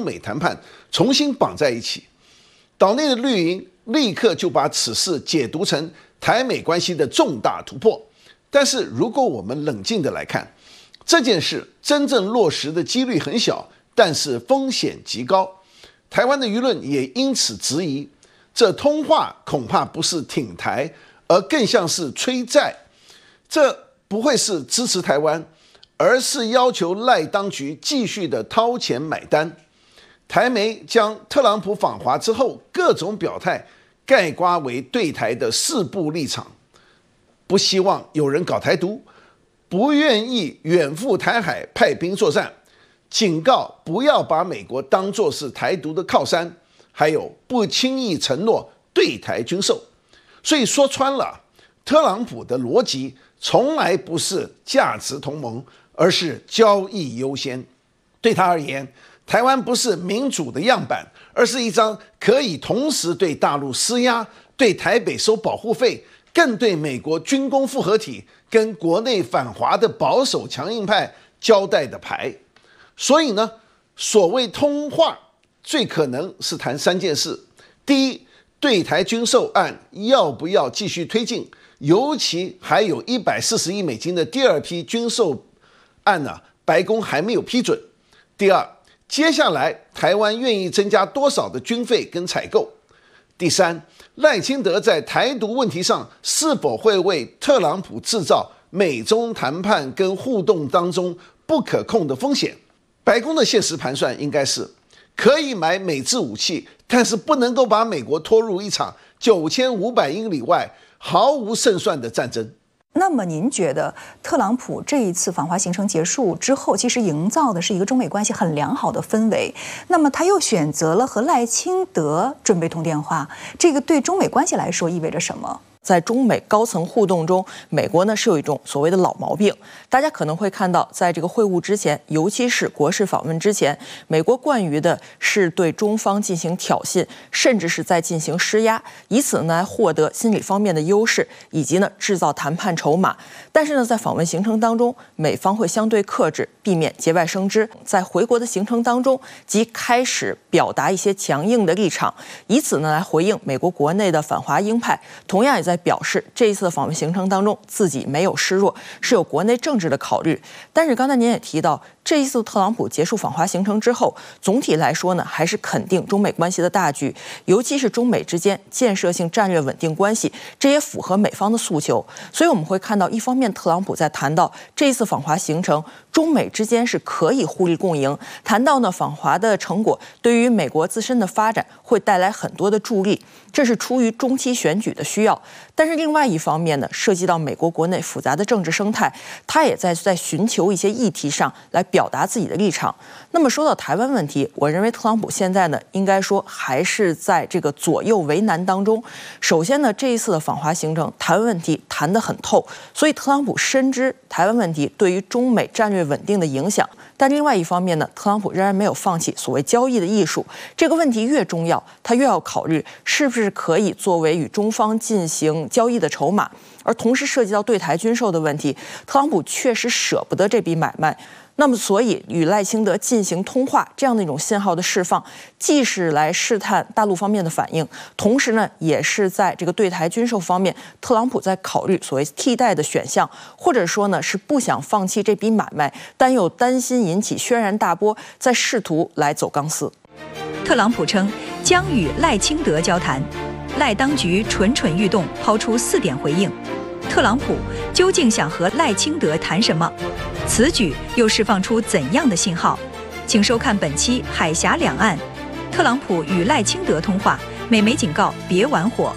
中美谈判重新绑在一起。岛内的绿营立刻就把此事解读成台美关系的重大突破。但是如果我们冷静的来看，这件事真正落实的几率很小，但是风险极高。台湾的舆论也因此质疑，这通话恐怕不是挺台，而更像是催债。这不会是支持台湾，而是要求赖当局继续的掏钱买单。台媒将特朗普访华之后各种表态概括为对台的四步立场：不希望有人搞台独，不愿意远赴台海派兵作战，警告不要把美国当作是台独的靠山，还有不轻易承诺对台军售。所以说穿了，特朗普的逻辑从来不是价值同盟，而是交易优先。对他而言，台湾不是民主的样板，而是一张可以同时对大陆施压、对台北收保护费，更对美国军工复合体跟国内反华的保守强硬派交代的牌。所以呢，所谓通话最可能是谈三件事：第一，对台军售案要不要继续推进，尤其还有140亿美金的第二批军售案呢，白宫还没有批准。第二，接下来台湾愿意增加多少的军费跟采购。第三，赖清德在台独问题上是否会为特朗普制造美中谈判跟互动当中不可控的风险。白宫的现实盘算应该是可以买美制武器，但是不能够把美国拖入一场9500英里外毫无胜算的战争。 那么您觉得特朗普这一次访华行程结束之后，其实营造的是一个中美关系很良好的氛围，那么他又选择了和赖清德准备通电话，这个对中美关系来说意味着什么？ 在中美高层互动中，美国呢是有一种所谓的老毛病。大家可能会看到，在这个会晤之前，尤其是国事访问之前，美国惯于的是对中方进行挑衅，甚至是在进行施压，以此呢来获得心理方面的优势，以及呢制造谈判筹码。但是呢，在访问行程当中，美方会相对克制，避免节外生枝。在回国的行程当中，即开始表达一些强硬的立场，以此呢来回应美国国内的反华鹰派，同样也在表示这一次的访问行程当中自己没有示弱，是有国内政治的考虑。但是刚才您也提到，这一次特朗普结束访华行程之后，总体来说呢，还是肯定中美关系的大局，尤其是中美之间建设性战略稳定关系，这也符合美方的诉求。所以我们会看到，一方面特朗普在谈到这一次访华行程，中美之间是可以互利共赢，谈到呢访华的成果对于美国自身的发展会带来很多的助力，这是出于中期选举的需要。但是另外一方面呢，涉及到美国国内复杂的政治生态，他也在寻求一些议题上来表达自己的立场。那么说到台湾问题，我认为特朗普现在呢，应该说还是在这个左右为难当中。首先呢，这一次的访华行程，台湾问题谈得很透，所以特朗普深知台湾问题对于中美战略稳定的影响。但另外一方面呢，特朗普仍然没有放弃所谓交易的艺术。这个问题越重要，他越要考虑是不是可以作为与中方进行交易的筹码。而同时涉及到对台军售的问题，特朗普确实舍不得这笔买卖。那么，所以与赖清德进行通话这样的一种信号的释放，既是来试探大陆方面的反应，同时呢，也是在这个对台军售方面，特朗普在考虑所谓替代的选项，或者说呢是不想放弃这笔买卖，但又担心引起轩然大波，在试图来走钢丝。 特朗普称将与赖清德交谈，赖当局蠢蠢欲动，抛出4点回应。特朗普究竟想和赖清德谈什么？此举又释放出怎样的信号？请收看本期《海峡两岸》，特朗普与赖清德通话，美媒警告别玩火。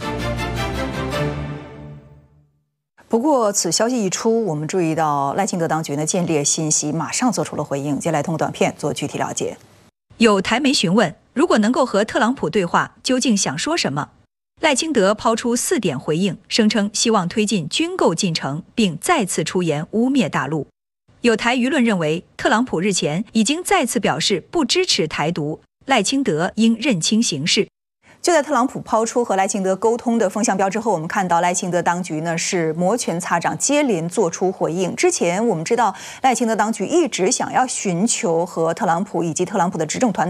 不过，此消息一出，我们注意到赖清德当局呢见猎信息，马上做出了回应。接下来通过短片做具体了解。 有台媒询问，如果能够和特朗普对话，究竟想说什么？赖清德抛出4点回应，声称希望推进军购进程，并再次出言污蔑大陆。有台舆论认为，特朗普日前已经再次表示不支持台独，赖清德应认清形势。 就在特朗普抛出和赖清德沟通的风向标之后，我们看到赖清德当局呢是摩拳擦掌，接连做出回应。之前我们知道赖清德当局一直想要寻求和特朗普以及特朗普的执政团